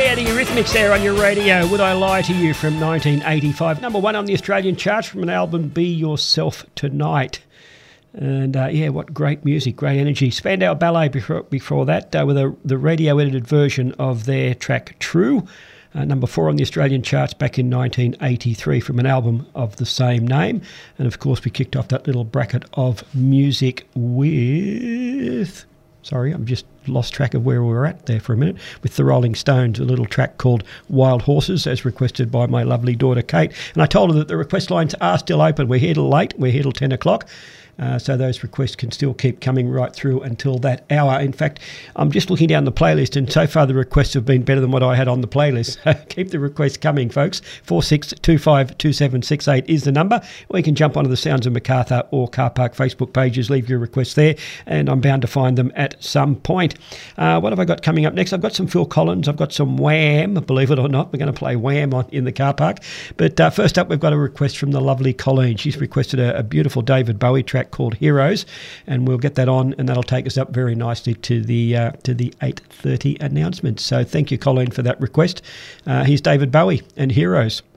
The Eurythmics there on your radio. Would I Lie to You from 1985. Number one on the Australian charts from an album, Be Yourself Tonight. And what great music, great energy. Spandau Ballet before that with the radio-edited version of their track True. Number 4 on the Australian charts back in 1983 from an album of the same name. And of course we kicked off that little bracket of music with... Sorry, I'm just lost track of where we were at there for a minute. With the Rolling Stones, a little track called Wild Horses, as requested by my lovely daughter Kate. And I told her that the request lines are still open. We're here till late. We're here till 10 o'clock. So those requests can still keep coming right through until that hour. In fact, I'm just looking down the playlist, and so far the requests have been better than what I had on the playlist. Keep the requests coming, folks. 46252768 is the number. Or you can jump onto the Sounds of Macarthur or Car Park Facebook pages, leave your requests there, and I'm bound to find them at some point. What have I got coming up next? I've got some Phil Collins. I've got some Wham, believe it or not. We're going to play Wham in the car park. But first up, we've got a request from the lovely Colleen. She's requested a beautiful David Bowie track called Heroes, and we'll get that on, and that'll take us up very nicely to the 8:30 announcement. So thank you, Colleen, for that request. Here's David Bowie and Heroes.